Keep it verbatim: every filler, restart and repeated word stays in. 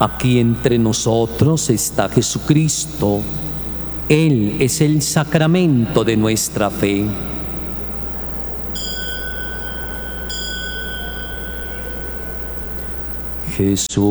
Aquí entre nosotros está Jesucristo. Él es el sacramento de nuestra fe. Jesús